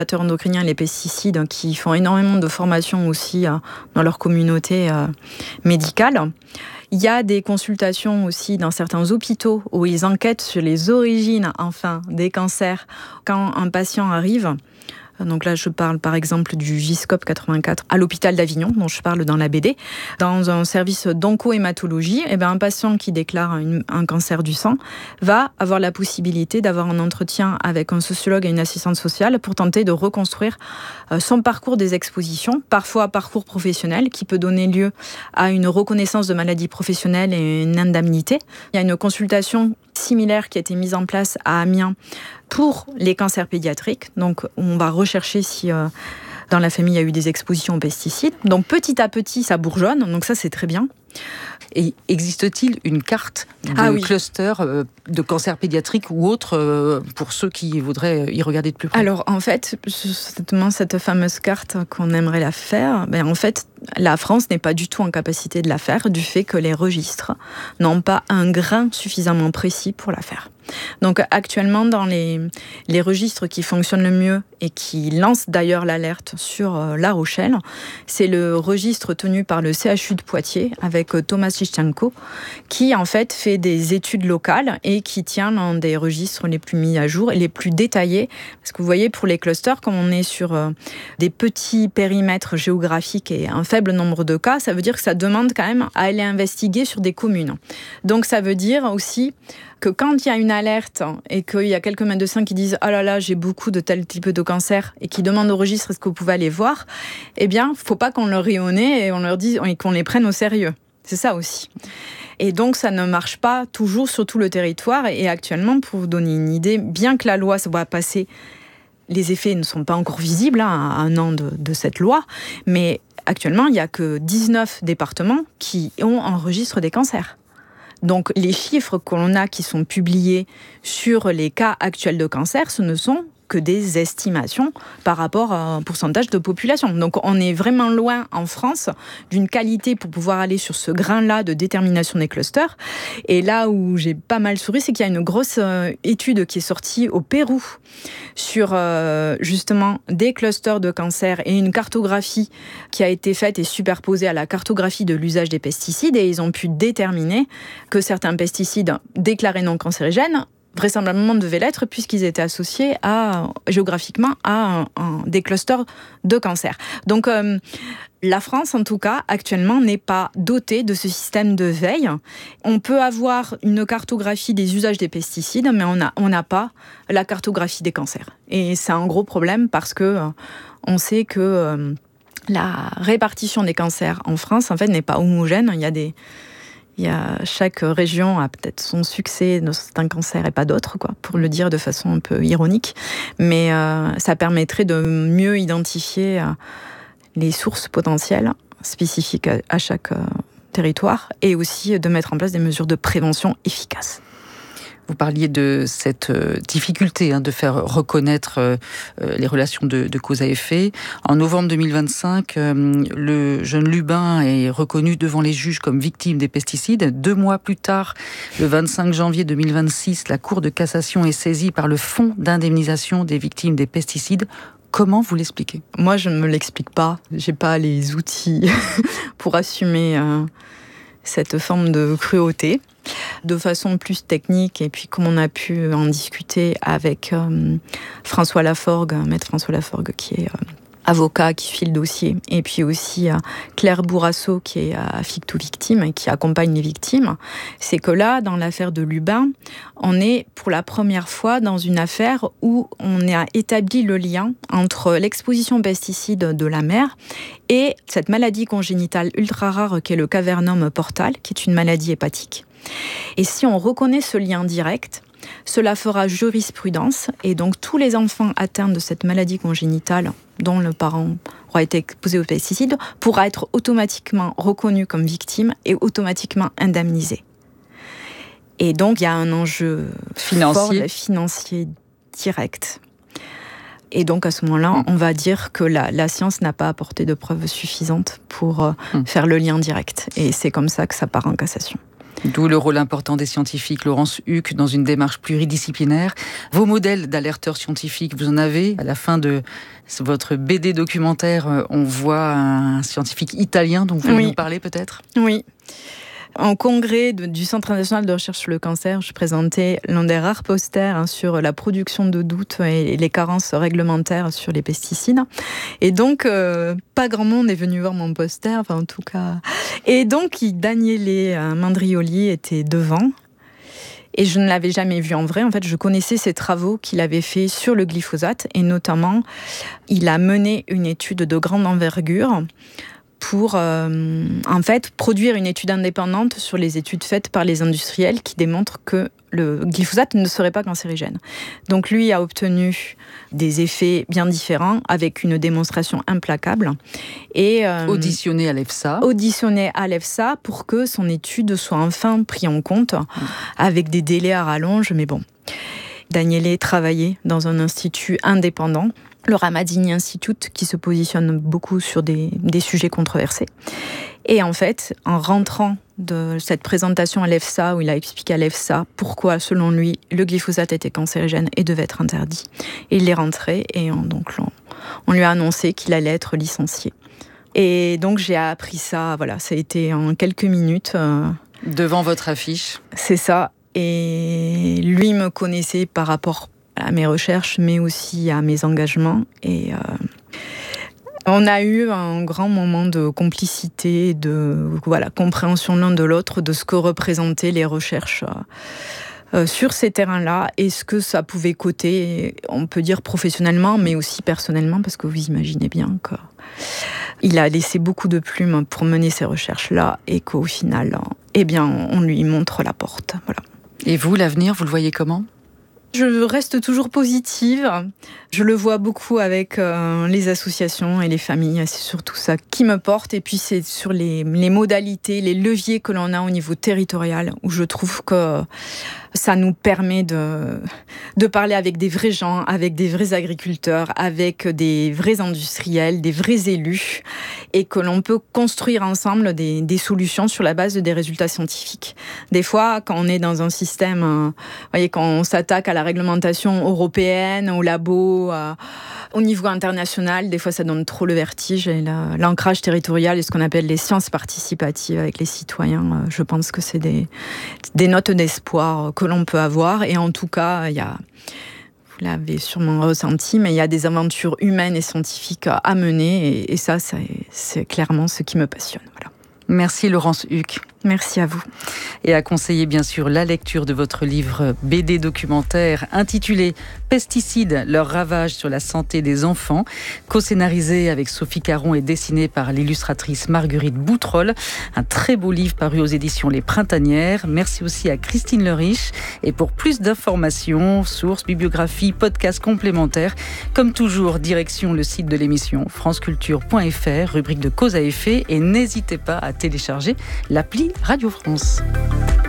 endocriniens et les pesticides qui font énormément de formation aussi dans leur communauté médicale. Il y a des consultations aussi dans certains hôpitaux où ils enquêtent sur les origines, des cancers quand un patient arrive. Donc là, je parle par exemple du GISCOP 84 à l'hôpital d'Avignon, dont je parle dans la BD. Dans un service d'oncohématologie, un patient qui déclare un cancer du sang va avoir la possibilité d'avoir un entretien avec un sociologue et une assistante sociale pour tenter de reconstruire son parcours des expositions, parfois parcours professionnel, qui peut donner lieu à une reconnaissance de maladie professionnelle et une indemnité. Il y a une consultation similaire qui a été mise en place à Amiens pour les cancers pédiatriques. Donc, on va rechercher si dans la famille il y a eu des expositions aux pesticides. Donc, petit à petit, ça bourgeonne. Donc, ça, c'est très bien. Et existe-t-il une carte de cluster de cancer pédiatrique ou autre pour ceux qui voudraient y regarder de plus près? Alors, en fait, justement, cette fameuse carte qu'on aimerait la faire, en fait, la France n'est pas du tout en capacité de la faire du fait que les registres n'ont pas un grain suffisamment précis pour la faire. Donc actuellement, dans les registres qui fonctionnent le mieux et qui lancent d'ailleurs l'alerte sur La Rochelle, c'est le registre tenu par le CHU de Poitiers avec Thomas Chischenko, qui en fait fait des études locales et qui tient l'un des registres les plus mis à jour et les plus détaillés. Parce que vous voyez, pour les clusters, comme on est sur des petits périmètres géographiques et un faible nombre de cas, ça veut dire que ça demande quand même à aller investiguer sur des communes. Donc ça veut dire aussi que quand il y a une alerte et qu'il y a quelques médecins qui disent « Ah là là, j'ai beaucoup de tel type de cancer » et qui demandent au registre « Est-ce que vous pouvez aller voir ?» faut pas qu'on leur rie au nez et on leur dise et qu'on les prenne au sérieux. C'est ça aussi. Et donc, ça ne marche pas toujours sur tout le territoire. Et actuellement, pour vous donner une idée, bien que la loi soit passée, les effets ne sont pas encore visibles à un an de cette loi, mais actuellement, il n'y a que 19 départements qui ont un registre des cancers. Donc, les chiffres que l'on a qui sont publiés sur les cas actuels de cancer, ce ne sont que des estimations par rapport à un pourcentage de population. Donc, on est vraiment loin en France d'une qualité pour pouvoir aller sur ce grain-là de détermination des clusters. Et là où j'ai pas mal souri, c'est qu'il y a une grosse étude qui est sortie au Pérou sur justement des clusters de cancer et une cartographie qui a été faite et superposée à la cartographie de l'usage des pesticides. Et ils ont pu déterminer que certains pesticides déclarés non cancérigènes vraisemblablement devaient l'être puisqu'ils étaient associés géographiquement à des clusters de cancer. Donc la France, en tout cas, actuellement, n'est pas dotée de ce système de veille. On peut avoir une cartographie des usages des pesticides, mais on n'a pas la cartographie des cancers. Et c'est un gros problème parce que on sait que la répartition des cancers en France, en fait, n'est pas homogène. Chaque région a peut-être son succès dans certains cancers et pas d'autres, pour le dire de façon un peu ironique. Mais ça permettrait de mieux identifier les sources potentielles spécifiques à chaque territoire et aussi de mettre en place des mesures de prévention efficaces. Vous parliez de cette difficulté de faire reconnaître les relations de cause à effet. En novembre 2025, le jeune Lubin est reconnu devant les juges comme victime des pesticides. 2 mois plus tard, le 25 janvier 2026, la Cour de cassation est saisie par le Fonds d'indemnisation des victimes des pesticides. Comment vous l'expliquez ? Moi, je ne me l'explique pas. J'ai pas les outils pour assumer cette forme de cruauté. De façon plus technique, et puis comme on a pu en discuter avec François Laforgue, maître François Laforgue, qui est avocat, qui suit le dossier, et puis aussi Claire Bourrasso, qui est à Fictou Victime, et qui accompagne les victimes, c'est que là, dans l'affaire de Lubin, on est pour la première fois dans une affaire où on a établi le lien entre l'exposition aux pesticides de la mère et cette maladie congénitale ultra rare qu'est le cavernome portal, qui est une maladie hépatique. Et si on reconnaît ce lien direct, cela fera jurisprudence et donc tous les enfants atteints de cette maladie congénitale dont le parent aura été exposé aux pesticides pourra être automatiquement reconnu comme victime et automatiquement indemnisé. Et donc il y a un enjeu financier direct. Et donc à ce moment-là, on va dire que la science n'a pas apporté de preuves suffisantes pour faire le lien direct. Et c'est comme ça que ça part en cassation. D'où le rôle important des scientifiques. Laurence Huck, dans une démarche pluridisciplinaire. Vos modèles d'alerteurs scientifiques, vous en avez? À la fin de votre BD documentaire, on voit un scientifique italien dont vous voulez nous parler peut-être? Oui. En congrès du Centre international de recherche sur le cancer, je présentais l'un des rares posters sur la production de doutes et les carences réglementaires sur les pesticides. Et donc, pas grand monde est venu voir mon poster, enfin en tout cas. Et donc, Daniele Mandrioli était devant. Et je ne l'avais jamais vu en vrai. En fait, je connaissais ses travaux qu'il avait fait sur le glyphosate. Et notamment, il a mené une étude de grande envergure pour en fait produire une étude indépendante sur les études faites par les industriels qui démontrent que le glyphosate ne serait pas cancérigène. Donc lui a obtenu des effets bien différents avec une démonstration implacable. Et auditionné à l'EFSA. Auditionné à l'EFSA pour que son étude soit enfin prise en compte avec des délais à rallonge. Mais bon, Daniele travaillait dans un institut indépendant, le Ramadini Institute, qui se positionne beaucoup sur des sujets controversés. Et en fait, en rentrant de cette présentation à l'EFSA, où il a expliqué à l'EFSA pourquoi, selon lui, le glyphosate était cancérigène et devait être interdit, il est rentré et on lui a annoncé qu'il allait être licencié. Et donc j'ai appris ça, voilà, ça a été en quelques minutes. Devant votre affiche. C'est ça. Et lui me connaissait par rapport à mes recherches, mais aussi à mes engagements. Et on a eu un grand moment de complicité, de compréhension l'un de l'autre de ce que représentaient les recherches sur ces terrains-là et ce que ça pouvait coûter, on peut dire professionnellement, mais aussi personnellement, parce que vous imaginez bien qu'il a laissé beaucoup de plumes pour mener ces recherches-là et qu'au final, on lui montre la porte. Voilà. Et vous, l'avenir, vous le voyez comment ? Je reste toujours positive. Je le vois beaucoup avec les associations et les familles. C'est surtout ça qui me porte. Et puis c'est sur les modalités, les leviers que l'on a au niveau territorial, où je trouve que ça nous permet de parler avec des vrais gens, avec des vrais agriculteurs, avec des vrais industriels, des vrais élus, et que l'on peut construire ensemble des solutions sur la base des résultats scientifiques. Des fois, quand on est dans un système, quand on s'attaque à la réglementation européenne, au labo, au niveau international, des fois ça donne trop le vertige. Et l'ancrage territorial et ce qu'on appelle les sciences participatives avec les citoyens, je pense que c'est des notes d'espoir que l'on peut avoir. Et en tout cas, vous l'avez sûrement ressenti, mais il y a des aventures humaines et scientifiques à mener. Et ça, c'est clairement ce qui me passionne. Voilà. Merci Laurence Huck. Merci à vous. Et à conseiller bien sûr la lecture de votre livre BD documentaire intitulé Pesticides, leurs ravages sur la santé des enfants, co-scénarisé avec Sophie Caron et dessiné par l'illustratrice Marguerite Boutroll. Un très beau livre paru aux éditions Les Printanières. Merci aussi à Christine Leriche. Et pour plus d'informations, sources, bibliographies, podcasts complémentaires, comme toujours, direction le site de l'émission franceculture.fr, rubrique de cause à effet, et n'hésitez pas à télécharger l'appli Radio France.